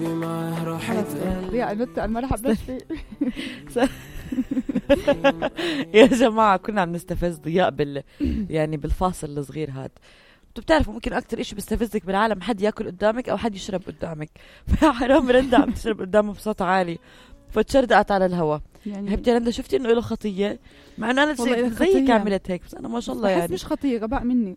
يا البت انا ما حبيت فيه. يا جماعة كنا عم نستفز ضياء يعني بالفاصل الصغير هاد. انتوا بتعرفوا ممكن اكتر اشي بيستفزك بالعالم حد ياكل قدامك او حد يشرب قدامك. فحرام رندا عم تشرب قدامه بصوت عالي فتشردقت على الهوا. يعني هبتي رندا شفتي انه له خطية مع انه انا زيك عملت هيك بس انا ما شاء الله يعني مش خطية غباء مني.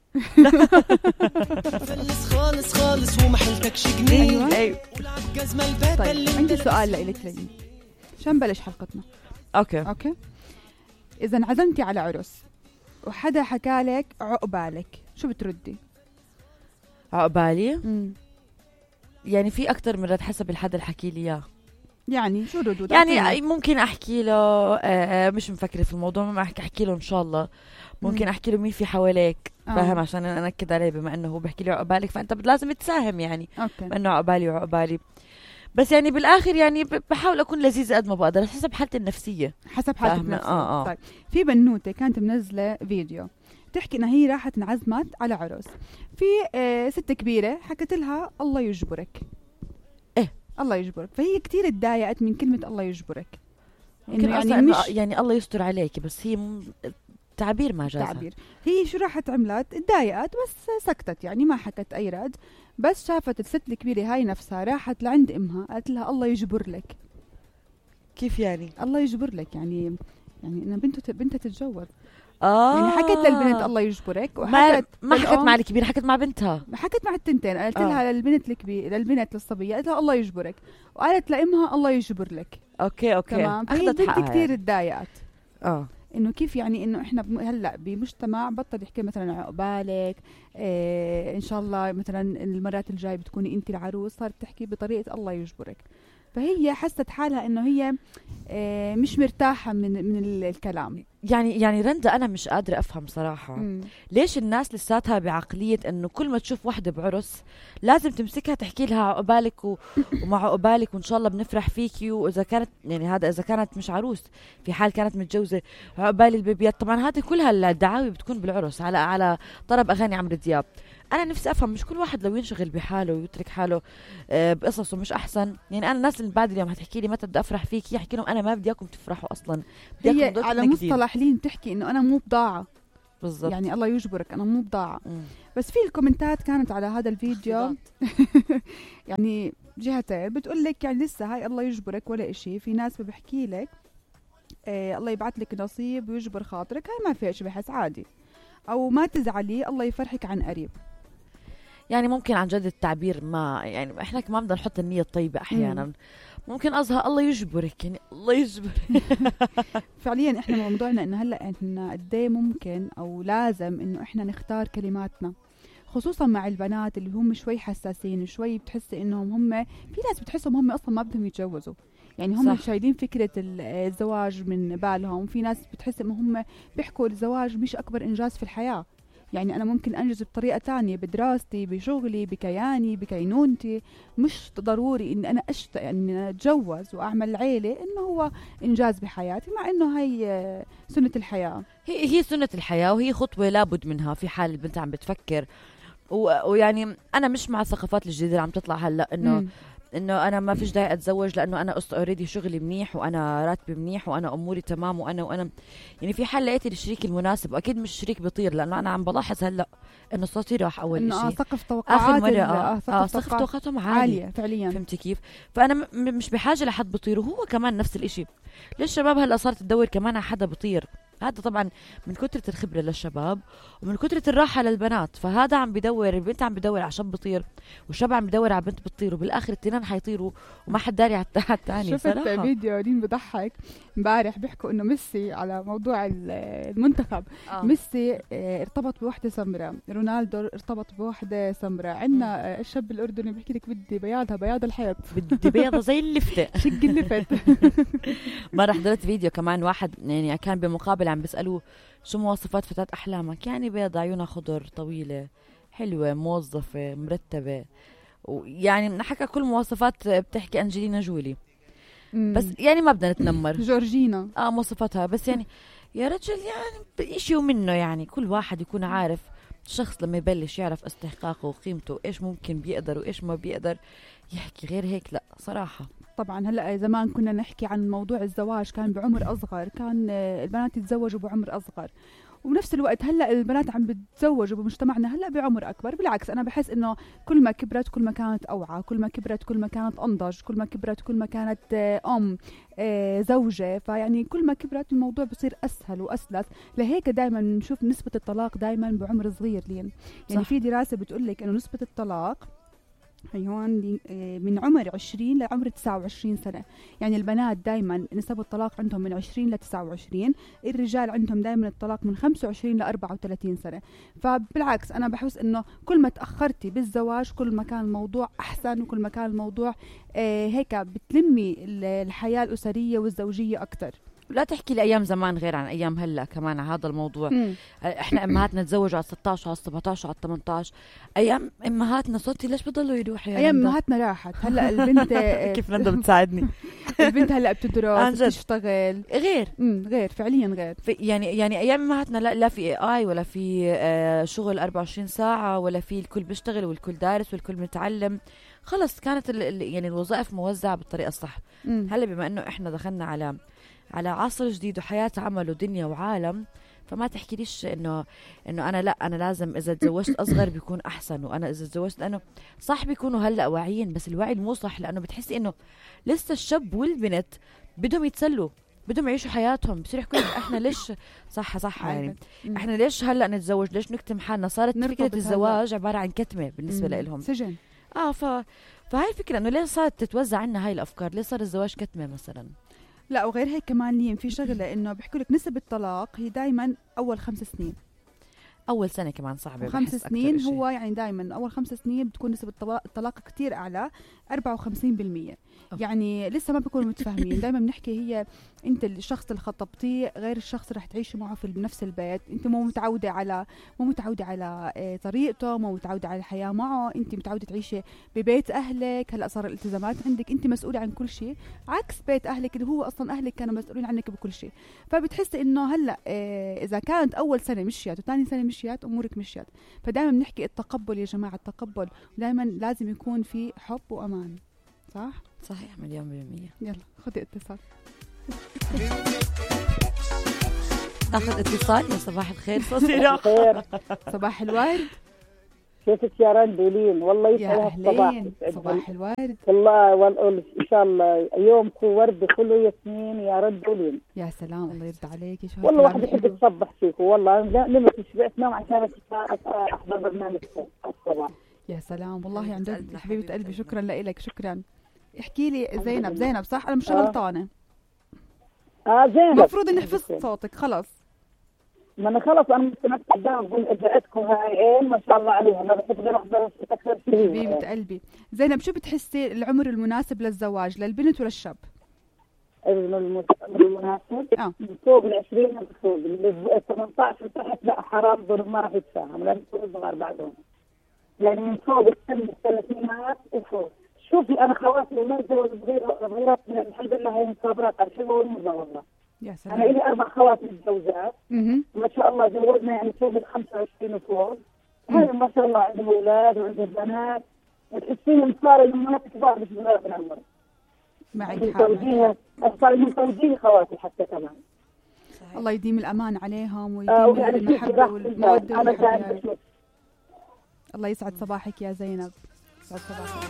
فلس خالص خالص وما حلتكش جنيه. ايوه. طيب عندي سؤال لك لين عشان نبلش حلقتنا. اوكي اذا انعزمتي على عرس وحدا حكالك عقبالك شو بتردي؟ عقبالي يعني في اكتر من رد حسب الحدا اللي حكي لي اياه. يعني شو ردود؟ يعني ممكن احكي له مش مفكرة في الموضوع ما احكي له ان شاء الله. ممكن احكي له مين في حواليك فاهم عشان انا انكد عليه بما انه هو بحكي لي عقبالك فانت لازم تساهم يعني انه عقبالي وعقبالي. بس يعني بالاخر يعني بحاول اكون لذيذة قد ما بقدر حسب حالتي النفسية. حسب حالتك النفسية. طيب في بنوتة كانت منزلة فيديو تحكي انها هي راحت انعزمت على عرس في ست كبيرة حكت لها الله يجبرك. الله يجبرك. فهي كتير اتضايقت من كلمة الله يجبرك. يعني الله يستر عليك بس هي تعبير ما جازها. تعبير. هي شو راحت عملت؟ اتضايقت بس سكتت يعني ما حكت اي رد. بس شافت الست الكبيرة هاي نفسها راحت لعند امها قالت لها الله يجبر لك. كيف يعني؟ الله يجبر لك يعني ان بنتها تتجوز. يعني حكت للبنت الله يجبرك وحكت ما حكت مع الكبيرة حكت مع بنتها. حكت مع التنتين. قالت لها للبنت الصبية قالت لها الله يجبرك وقالت لامها الله يجبر لك. اوكي تمام. فهي البنت كتير اتضايقت. انه كيف يعني انه احنا هلا بمجتمع بطل يحكي مثلا عقبالك ان شاء الله مثلا المرات الجاي بتكوني انت العروس صارت تحكي بطريقة الله يجبرك. فهي حست حالها انه هي مش مرتاحة من الكلام. يعني رندا انا مش قادرة افهم صراحة ليش الناس لساتها بعقلية انه كل ما تشوف وحدة بعرس لازم تمسكها تحكي لها عقبالك ومع عقبالك وان شاء الله بنفرح فيكي. واذا كانت يعني هذا اذا كانت مش عروس في حال كانت متجوزة عقبال البيبيات. طبعا هذه كلها الدعاوي بتكون بالعرس على طرب اغاني عمرو دياب. انا نفسي افهم مش كل واحد لو ينشغل بحاله ويترك حاله بقصصه مش احسن؟ يعني انا الناس اللي بعد اليوم هتحكي لي متى بدي افرح فيك يحكي لهم انا ما بدي اياكم تفرحوا اصلا. هي على مصطلح لين تحكي انه انا مو بضاعه بالضبط. يعني الله يجبرك انا مو بضاعه. بس في الكومنتات كانت على هذا الفيديو يعني جهتين بتقول لك يعني لسه هاي الله يجبرك ولا إشي. في ناس بحكي لك الله يبعث لك نصيب ويجبر خاطرك هاي ما فيها شيء بحس عادي. او ما تزعلي الله يفرحك عن قريب. يعني ممكن عن جد التعبير ما يعني احنا كمان بدنا نحط النية الطيبة احيانا. ممكن قصدها الله يجبرك يعني الله يجبرك. فعليا احنا موضوعنا انه هلا احنا قد ايه ممكن او لازم انه احنا نختار كلماتنا خصوصا مع البنات اللي هم شوي حساسين وشوي بتحسي انهم هم في ناس بتحسهم هم اصلا ما بدهم يتجوزوا. يعني هم شايلين فكرة الزواج من بالهم. في ناس بتحس انهم هم بيحكوا الزواج مش اكبر انجاز في الحياة. يعني أنا ممكن أنجز بطريقة تانية بدراستي بشغلي بكياني بكينونتي. مش ضروري إن أنا إن أتجوز وأعمل عيلة إنه هو إنجاز بحياتي مع إنه هي سنة الحياة. هي سنة الحياة وهي خطوة لابد منها في حال البنت عم بتفكر. ويعني أنا مش مع الثقافات الجديدة اللي عم تطلع هلأ إنه أنا ما فيش داعي أتزوج لأنه أنا أوريدي شغلي منيح وأنا راتبي منيح وأنا أموري تمام وأنا يعني في حال لقيتي الشريك المناسب وأكيد مش شريك بيطير لأنه أنا عم بلاحظ هلأ إنه صوتي راح أول إشي. سقف توقعات آخر مرة سقف توقعاتهم عالية فعليا. فهمتي كيف؟ فأنا مش بحاجة لحد بيطير وهو كمان نفس الإشي. ليش الشباب هلأ صارت تدور كمان على حدا بيطير؟ هذا طبعا من كترة الخبرة للشباب ومن كترة الراحة للبنات. فهذا عم بدور البنت عم بدور على شاب بيطير والشاب عم بدور على بنت بتطير وبالاخر التنين حيطيروا وما حد داري على الثاني. شفت فيديو دين بضحك امبارح بيحكوا انه ميسي على موضوع المنتخب. ميسي ارتبط بوحده سمراء. رونالدو ارتبط بوحده سمراء. عندنا الشاب الاردني بيحكي لك بدي بياضها بياض الحيط بدي بياضها زي اللفته شق اللفت. مرة حضرت فيديو كمان واحد يعني كان بمقابلة عم بيسألوه شو مواصفات فتاة أحلامك؟ يعني بيضة عيونها خضر طويلة حلوة موظفة مرتبة ويعني حكى كل مواصفات بتحكي أنجلينا جولي. بس يعني ما بدنا نتنمر جورجينا مواصفاتها. بس يعني يا رجل يعني إشي ومنه يعني كل واحد يكون عارف الشخص لما يبلش يعرف استحقاقه وقيمته ايش ممكن بيقدر وايش ما بيقدر يحكي غير هيك لا صراحة. طبعا هلا زمان كنا نحكي عن موضوع الزواج كان بعمر اصغر، كان البنات يتزوجوا بعمر اصغر، وبنفس الوقت هلا البنات عم بتزوجوا بمجتمعنا هلا بعمر اكبر. بالعكس انا بحس انه كل ما كبرت كل ما كانت اوعى، كل ما كبرت كل ما كانت انضج، كل ما كبرت كل ما كانت زوجة. فيعني كل ما كبرت الموضوع بصير اسهل واسلس. لهيك دائما نشوف نسبة الطلاق دائما بعمر صغير لين يعني في دراسة بتقول لك انه نسبة الطلاق هون من عمر 20 لعمر 29 سنة. يعني البنات دايما نسب الطلاق عندهم من 20 ل 29، الرجال عندهم دايما الطلاق من 25 ل 34 سنة. فبالعكس أنا بحس إنه كل ما تأخرتي بالزواج كل ما كان الموضوع أحسن، وكل ما كان الموضوع هيك بتلمي الحياة الأسرية والزوجية أكتر. لا تحكي لي ايام زمان غير عن ايام هلا كمان على هذا الموضوع. احنا امهاتنا تزوجوا على 16 على 17 على 18. ايام امهاتنا صوتي ليش بضلوا يروحوا يا ايام امهاتنا راحت. هلا البنت كيف نندا بتساعدني. البنت هلا بتدرس بتشتغل غير فعليا غير. يعني ايام امهاتنا لا في اي ولا في شغل 24 ساعه، ولا في الكل بيشتغل والكل دارس والكل متعلم. خلص كانت يعني الوظائف موزعه بالطريقه الصح. هلا بما انه احنا دخلنا على عصر جديد وحياة عمل ودنيا وعالم، فما تحكي ليش انه انا لازم اذا تزوجت اصغر بيكون احسن، وانا اذا تزوجت لانه صح بيكونوا هلا واعيين بس الوعي مو صح، لانه بتحسي انه لسه الشاب والبنت بدهم يتسلوا، بدهم يعيشوا حياتهم. بصير يحكوا احنا ليش صح يعني احنا ليش هلا نتزوج، ليش نكتم حالنا. صارت فكرة الزواج عبارة عن كتمة بالنسبة لهم، سجن. فهاي الفكرة انه ليش صارت تتوزع عنا هاي الافكار، ليش صار الزواج كتمة مثلا. لا وغير هيك كمان لين في شغله انه بيحكوا لك نسب الطلاق هي دائما اول 5 سنين. اول سنه كمان صعبه. 5 سنين هو يعني دائما اول 5 سنين بتكون نسبه الطلاق كتير اعلى 54%. يعني لسه ما بيكونوا متفاهمين. دائما بنحكي هي انت الشخص اللي خطبتيه غير الشخص اللي رح تعيشي معه في نفس البيت. انت مو متعوده على طريقته، مو متعوده على الحياه معه، انت متعوده تعيشي ببيت اهلك. هلا صار الالتزامات عندك، انت مسؤوله عن كل شيء، عكس بيت اهلك اللي هو اصلا اهلك كانوا مسؤولين عنك بكل شيء. فبتحسي انه هلا اذا كانت اول سنه مشيت وثاني سنه مشيت امورك مشيت. فدائما بنحكي التقبل يا جماعه، التقبل دائما لازم يكون في حب وامان. صحيح 100%. يلا خذي اتصال. اخذ اتصال. يا صباح الخير. صباح الورد. كيفك يا رندولين؟ والله يسعدها صباح الورد. والله ان شاء الله يومكم ورد كله ياسمين يا رندولين. يا سلام الله يرضى عليك. والله واحد يحب يتصبح فيكم والله. لما شبعت نوم عشان احضر برنامجكم الصباح. يا سلام والله عن جد حبيبه قلبي. شكرا لك. شكرا. احكي لي زينب صح؟ انا مش غلطانه. زينب المفروض اني حفظت صوتك خلاص. ما انا خلص انا مستمعت قدام اقول اجعتكم هاي ما شاء الله عليهم. انا بحب احضر اكثر شيء. حبيبه قلبي زينب، شو بتحسي العمر المناسب للزواج للبنت ولا الشاب؟ المناسب من فوق ال20 من فوق ال 18 تحت لا حرام ظلم ما راح يتفاهم لان يكونوا صغار بعدهم. يعني من فوق السن الثلاثينات وفوق. شوفي انا خواتي وما تزوج صغيرات الحمد لله هي مصابرات على الحلوه والمرضى والله. يا سلام. انا لي 4 خوات متجوزات ما شاء الله زوجنا يعني فوق ال 25 وفوق. هاي ما شاء الله عندهم اولاد وعندهم بنات وتحسيهم صاروا الامهات كبار مش صغار بالعمر. معك حق. صاروا متزوجين خواتي حتى كمان. صحيح. الله يديم الامان عليهم ويديم المحبه والموده والحب. الله يسعد صباحك يا زينب. يسعد صباحك.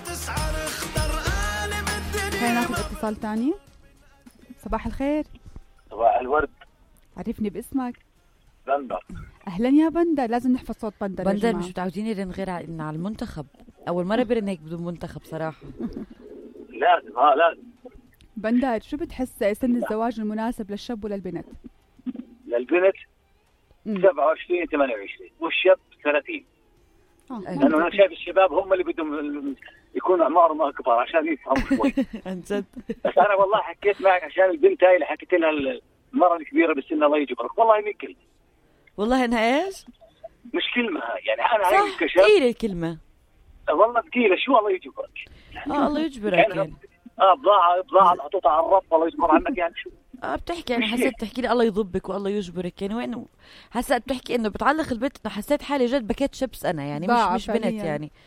خلينا ناخذ اتصال ثاني. صباح الخير. صباح الورد. عرفني باسمك. بندر. اهلا يا بندر. لازم نحفظ صوت بندر. بندر مش متعودين يرن غير على المنتخب. اول مره برن هيك بدون منتخب صراحه. لازم. بندر شو بتحس سن الزواج المناسب للشاب ولا البنت؟ للبنت 27 28 والشاب 30. لانه انا شايف الشباب هم اللي بدهم يكونوا اعمارهم اكبر عشان يفهموا شوي. عن جد. بس انا والله حكيت معك عشان البنت هاي اللي حكيت لها المره الكبيره بالسن الله يجبرك. والله نكل. والله انها ايش؟ مش كلمه هاي يعني انا هاي كشاب ثقيله الكلمه. والله ثقيله. شو الله يجبرك؟ الله يجبرك يعني. بضاعه محطوطه على الرف الله يجبر عنك يعني شو؟ بتحكي يعني حسيت تحكي لي الله يضبك والله يجبرك يعني وين حسيت بتحكي انه بتعلق البيت انه حسيت حالي جد بكيت شيبس انا يعني مش بنت يعني.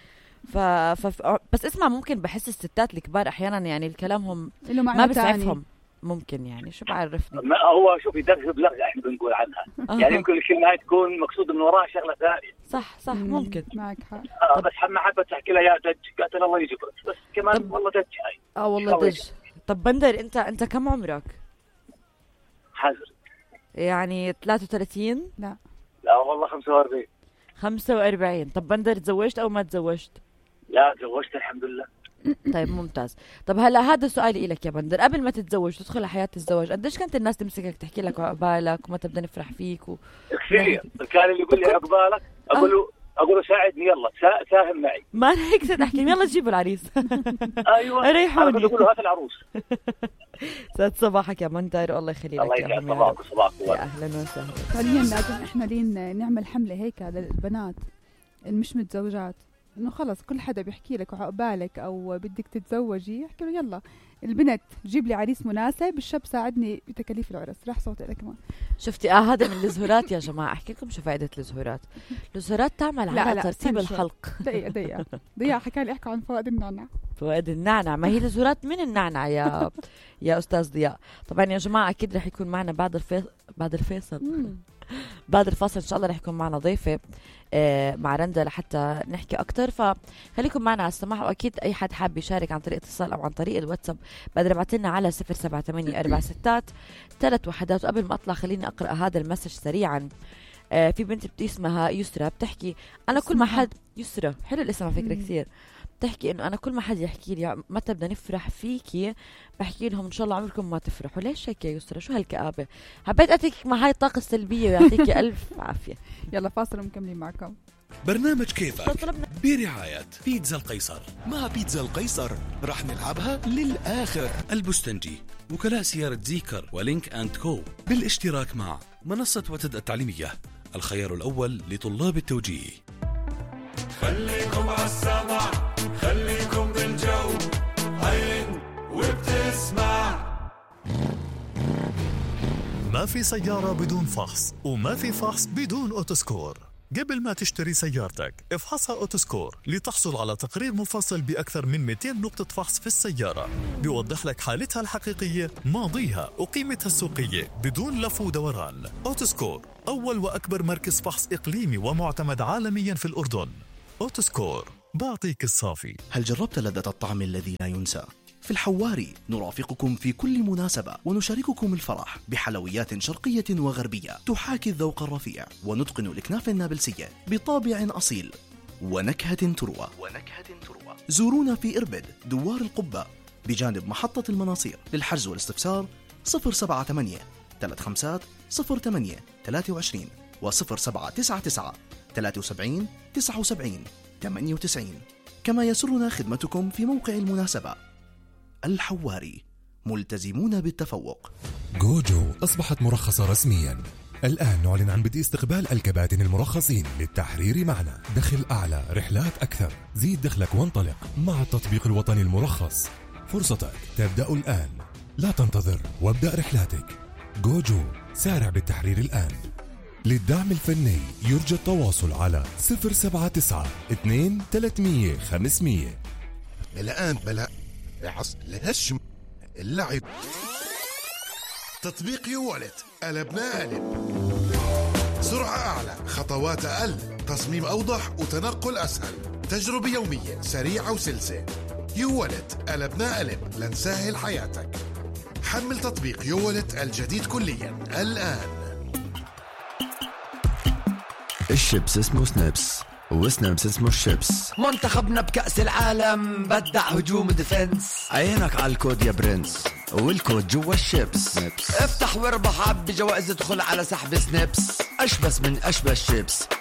بس اسمع، ممكن بحس الستات الكبار احيانا يعني الكلامهم ما بسعفهم، ممكن يعني شو بعرفني. ما هو شوفي درس بلغة احنا بنقول عنها يعني يمكن الكلمة تكون مقصود من وراها شغلة ثانية. صح ممكن. معك حق. بس ما حبت تحكي لها يا دج قاتل الله يجبرك، بس كمان والله دج هاي. والله دج. طب بندر انت كم عمرك؟ حذر يعني 33؟ لا والله 45. طب بندر تزوجت او ما تزوجت؟ لا تزوجت الحمد لله. طيب ممتاز. طب هلا هذا سؤالي لك يا بندر، قبل ما تتزوج تدخل حياة الزواج قديش كانت الناس تمسكك تحكي لك عقبالك ومتى بدنا نفرح فيك كثير. كان اللي يقول لي عقبالك اقول له ساعدني يلا ساهم معي. ما هيك تحكي يلا جيبوا العريس. ايوه ريحوني. اقول له هات العروس. سعد صباحك يا بندر والله يخلي لك. الله يسعد صباحك. يا اهلا وسهلا. فعليا لازم احنا نعمل حملة هيك للبنات المش متزوجات، انه خلص كل حدا بيحكي لك وعقبالك او بدك تتزوجي احكي له يلا البنت جيب لي عريس مناسب، الشاب ساعدني بتكاليف العرس. راح صوتي لك كمان. شفتي هذا من الزهورات يا جماعه. احكي لكم شو فائده الزهورات. الزهورات تعمل على ترتيب الحلق. دقيقة حكى لي احكوا عن فوائد النعناع. فوائد النعناع، ما هي الزهورات من النعناع يا استاذ ضياء. طبعا يا جماعه اكيد رح يكون معنا بعد الفاصل ان شاء الله رح يكون معنا ضيفه مع رندا لحتى نحكي اكثر، فخليكم معنا على السماع. واكيد اي حد حاب يشارك عن طريق اتصال او عن طريق الواتساب بقدر ابعث لنا على 07846 وقبل ما اطلع خليني اقرا هذا المسج سريعا. في بنت اسمها يسرى بتحكي انا كل ما حد يسرى حلو الاسم على فكره كثير، بتحكي انه انا كل ما حد يحكي لي متى بدنا نفرح فيكي بحكي لهم ان شاء الله عمركم ما تفرحوا. ليش هيك يا يسرى؟ شو هالكآبة؟ حبيت اتركك مع هاي الطاقة السلبية ويعطيكي الف عافية. يلا فاصل ومكملين معكم. برنامج كيفك برعاية بيتزا القيصر. مع بيتزا القيصر رح نلعبها للآخر. البستنجي، وكلاء سيارة زيكر ولينك أند كو بالاشتراك مع منصة وتد التعليمية، الخيار الأول لطلاب التوجيه. خليكم عالسمع، خليكم بالجو، عين وبتسمع. ما في سيارة بدون فحص، وما في فحص بدون أوتوسكور. قبل ما تشتري سيارتك افحصها أوتوسكور لتحصل على تقرير مفصل بأكثر من 200 نقطة فحص في السيارة، بيوضح لك حالتها الحقيقية، ماضيها وقيمتها السوقية بدون لف ودوران. أوتوسكور أول وأكبر مركز فحص إقليمي ومعتمد عالميا في الأردن. أوتوسكور بعطيك الصافي. هل جربت لذة الطعم الذي لا ينسى؟ في الحواري نرافقكم في كل مناسبة ونشارككم الفرح بحلويات شرقية وغربية تحاكي الذوق الرفيع ونتقن الأكناف النابلسية بطابع أصيل ونكهة تروى. زورونا في إربد دوار القبة بجانب محطة المناصير. للحجز والاستفسار 078 35 08 23 و 0799 73 79 98. كما يسرنا خدمتكم في موقع المناسبة. الحواري، ملتزمون بالتفوق. جوجو أصبحت مرخصة رسميا. الآن نعلن عن بدء استقبال الكباتن المرخصين للتحرير معنا. دخل أعلى، رحلات أكثر، زيد دخلك وانطلق مع التطبيق الوطني المرخص. فرصتك تبدأ الآن، لا تنتظر وابدأ رحلاتك. جوجو، سارع بالتحرير الآن. للدعم الفني يرجى التواصل على 079 2 300 500. الآن بلا الهشم اللعب. تطبيق يوالت، قلبنا قلب. سرعة أعلى، خطوات أقل، تصميم أوضح وتنقل أسهل، تجربة يومية سريعة وسلسة. يوالت، قلبنا قلب لنسهل حياتك. حمل تطبيق يوالت الجديد كليا الآن. الشيبس اسمه سنيبس وسنيبس اسمه الشيبس. منتخبنا بكأس العالم بدع هجوم ديفنس. عينك على الكود يا برنس، والكود جوا الشيبس. افتح واربح، عبي جوائز، ادخل على سحب سنيبس. أشبس من أشبه الشيبس.